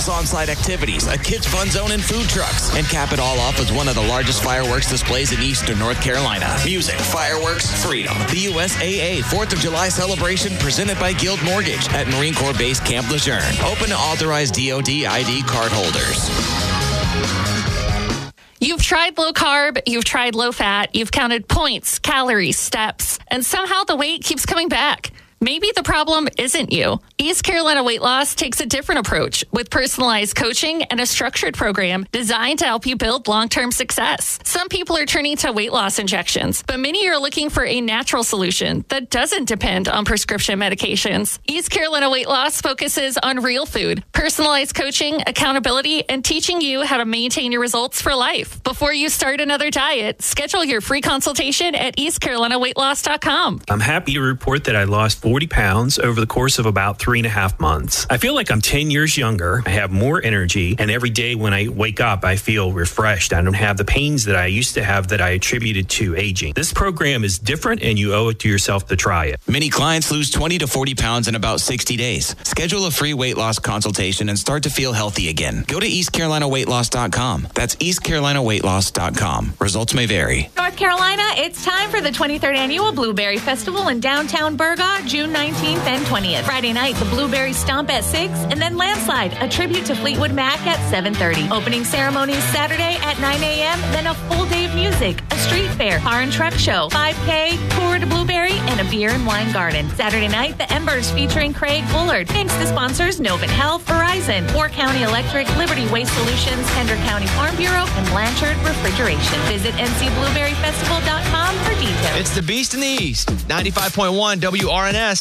plus on-site activities, a kids fun zone and food trucks. And cap it all off with one of the largest fireworks displays in eastern North Carolina. Music, fireworks, freedom. The USAA 4th of July celebration presented by Guild Mortgage at Marine Corps Base Camp Lejeune. Open to authorized DOD ID card holders. You've tried low carb, you've tried low fat, you've counted points, calories, steps, and somehow the weight keeps coming back. Maybe the problem isn't you. East Carolina Weight Loss takes a different approach with personalized coaching and a structured program designed to help you build long-term success. Some people are turning to weight loss injections, but many are looking for a natural solution that doesn't depend on prescription medications. East Carolina Weight Loss focuses on real food, personalized coaching, accountability, and teaching you how to maintain your results for life. Before you start another diet, schedule your free consultation at eastcarolinaweightloss.com. I'm happy to report that I lost 40 pounds over the course of about 3.5 months. I feel like I'm 10 years younger. I have more energy, and every day when I wake up, I feel refreshed. I don't have the pains that I used to have that I attributed to aging. This program is different, and you owe it to yourself to try it. Many clients lose 20 to 40 pounds in about 60 days. Schedule a free weight loss consultation and start to feel healthy again. Go to eastcarolinaweightloss.com. That's eastcarolinaweightloss.com. Results may vary. North Carolina, it's time for the 23rd Annual Blueberry Festival in downtown Burgaw, June 19th and 20th. Friday night, the Blueberry Stomp at 6, and then Landslide, a tribute to Fleetwood Mac at 7:30. Opening ceremonies Saturday at 9 a.m., then a full day of music, a street fair, car and truck show, 5K, tour to Blueberry, and a beer and wine garden. Saturday night, the Embers featuring Craig Bullard. Thanks to sponsors Novant Health, Verizon, Moore County Electric, Liberty Waste Solutions, Pender County Farm Bureau, and Blanchard Refrigeration. Visit ncblueberryfestival.com for details. It's the Beast in the East, 95.1 WRNS.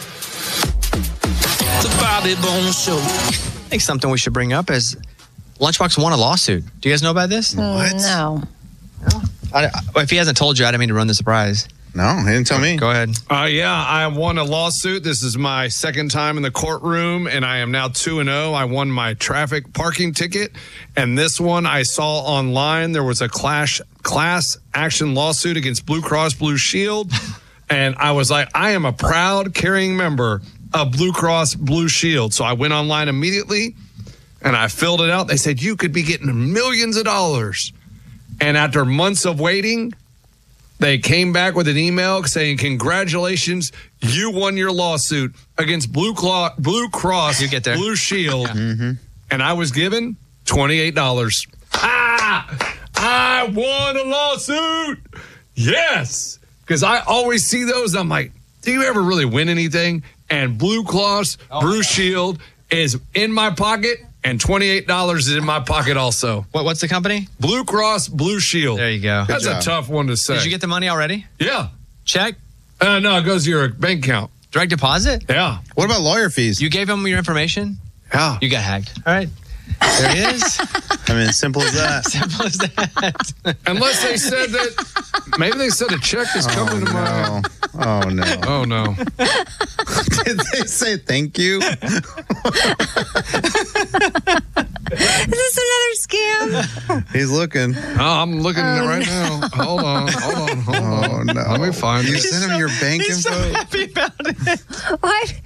The Bobby Bones Show. I think something we should bring up is Lunchbox won a lawsuit. Do you guys know about this? What? No. If he hasn't told you, I didn't mean to run the surprise. No, he didn't tell me. Go ahead. Yeah, I won a lawsuit. This is my second time in the courtroom, and I am now 2-0. I won my traffic parking ticket, and this one I saw online. There was a class action lawsuit against Blue Cross Blue Shield, and I was like, I am a proud carrying member of Blue Cross Blue Shield. So I went online immediately, and I filled it out. They said, you could be getting millions of dollars. And after months of waiting, they came back with an email saying, congratulations, you won your lawsuit against Blue Cross Blue Shield. Yeah. Mm-hmm. And I was given $28. I won a lawsuit. Yes. Because I always see those. I'm like, do you ever really win anything? And Blue Cross Blue Shield is in my pocket, and $28 is in my pocket also. What's the company? Blue Cross Blue Shield. There you go. That's a tough one to say. Did you get the money already? Yeah. Check? No, it goes to your bank account. Direct deposit? Yeah. What about lawyer fees? You gave them your information? Yeah. You got hacked. All right. There it is. I mean, simple as that. Simple as that. Unless they said that, maybe they said a check is coming to my... Oh, no. Oh, no. Did they say thank you? Is this another scam? He's looking. Oh, I'm looking at it right now. Hold on. Oh, no. Let me find You it. sent him your bank He's info? so happy about it. What?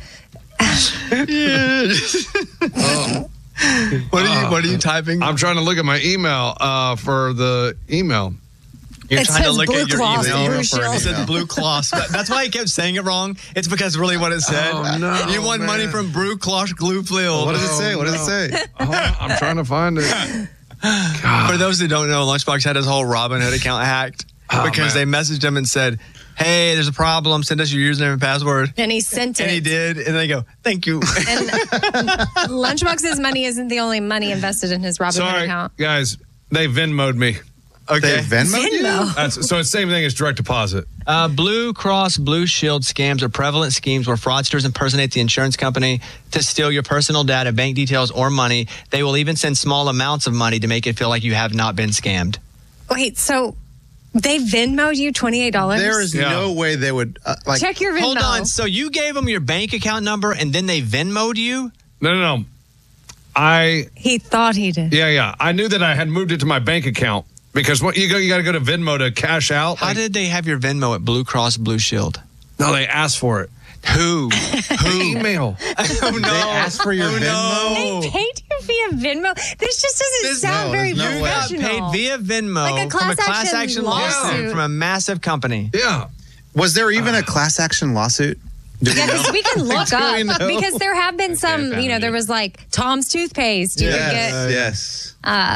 What are you typing? I'm trying to look at my email for the email. You're It trying to says look Blue at your Cross email. Blue It Shield. said Blue Cross. That's why he kept saying it wrong. It's because really what it said. Oh, no, you won money man. from Blue Cross Blue Shield. What does it say? What does it say? I'm trying to find it. For those who don't know, Lunchbox had his whole Robinhood account hacked because they messaged him and said, hey, there's a problem. Send us your username and password. And he sent it. And he did. And they go, thank you. And Lunchbox's money isn't the only money invested in his Robinhood Sorry, account. guys. They Venmo'd me. Okay. They Venmo'd you? Venmo. So it's the same thing as direct deposit. Blue Cross Blue Shield scams are prevalent schemes where fraudsters impersonate the insurance company to steal your personal data, bank details, or money. They will even send small amounts of money to make it feel like you have not been scammed. Wait, so they Venmo'd you $28? There is no way they would Check your Venmo. Hold on. So you gave them your bank account number and then they Venmo'd you? No. He thought he did. Yeah. I knew that I had moved it to my bank account because you got to go to Venmo to cash out. How did they have your Venmo at Blue Cross Blue Shield? No, they asked for it. Who? Email. Oh, no. They asked for your Venmo? They paid you via Venmo? This just doesn't sound very there's no way. professional. Paid via Venmo Like a from a class class action action lawsuit. lawsuit from a massive company. Yeah. Was there even a class action lawsuit? Do we Yeah, know? because we can look Do we up. know? Because there have been some, found there was like Tom's toothpaste. You could get. Yes.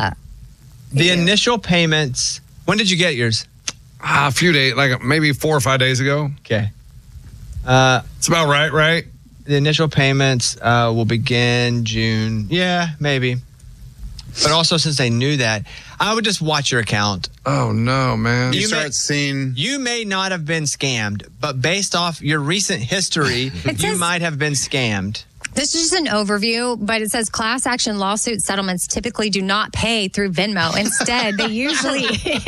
The initial payments. When did you get yours? A few days, like maybe 4 or 5 days ago. Okay. It's about right? The initial payments will begin June. Yeah, maybe. But also, since they knew that, I would just watch your account. Oh, no, man. You start seeing. You may not have been scammed, but based off your recent history, you says- might have been scammed. This is just an overview, but it says class action lawsuit settlements typically do not pay through Venmo. Instead, they usually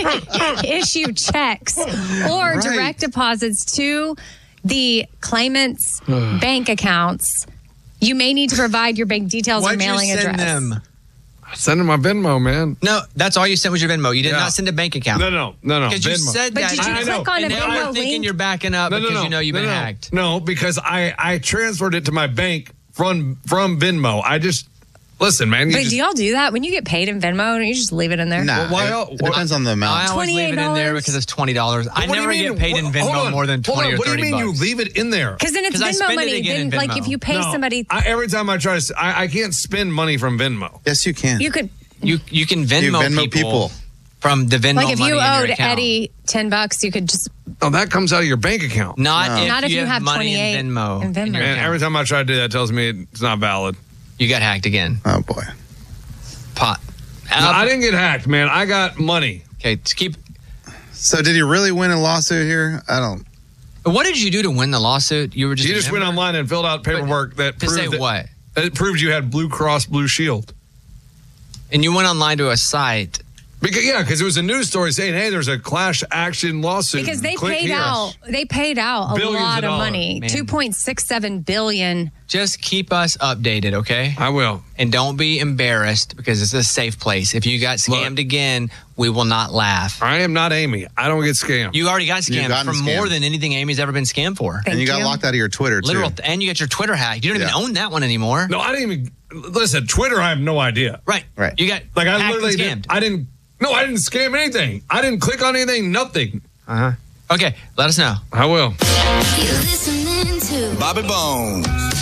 issue checks or direct deposits to the claimant's bank accounts. You may need to provide your bank details or What'd you mailing send address. them? Send him my Venmo, man. No, that's all you sent was your Venmo. You did Yeah. not send a bank account. No. Because you Venmo. said But that. did you I know. click on a and now Venmo you're thinking link? you're backing up because you know you've been hacked. No, because I transferred it to my bank from Venmo. I just listen, man. But do y'all do that? When you get paid in Venmo, don't you just leave it in there? Nah, Well, it depends on the I amount. always leave it in there $28? because it's $20. I What do you never mean? get paid in Hold Venmo on. more than Hold 20 on. or What do 30 you mean bucks. you leave it in there? Because then it's 'Cause I Venmo spend it money. again in Then, like Venmo. if you pay No. somebody, Every time I try to, I can't spend money from Venmo. Yes, you can. you could. You can Venmo, Venmo people. from the Venmo Like if money you in your owed account. Eddie $10, you could just Oh, that comes out of your bank account. Not not if you have money 28 in Venmo. in Venmo. your Man, account. every time I try to do that, it tells me it's not valid. You got hacked again. Oh boy. Pot. No, I didn't get hacked, man. I got money. Okay, to keep. So did you really win a lawsuit here? I don't. What did you do to win the lawsuit? You were just. You just went online and filled out paperwork that to proved say that- what? It proved you had Blue Cross Blue Shield. And you went online to a site. Because it was a news story saying, "Hey, there's a class action lawsuit." Because they Click paid here. out. They paid out a Billions lot of of dollars, money. man. $2.67 billion. Just keep us updated, okay? I will. And don't be embarrassed because it's a safe place. If you got scammed Look. again, we will not laugh. I am not Amy. I don't get scammed. You already got You've scammed gotten for more scammed. than anything Amy's ever been scammed for. Thank And you got you. locked out of your Twitter too. Literal, and you got your Twitter hacked. You don't even Yeah. own that one anymore. No, I didn't even listen. Twitter, I have no idea. Right. Right. You got Like I hacked literally and scammed. I didn't scam anything. I didn't click on anything. Nothing. Okay, let us know. I will. You listening to Bobby Bones.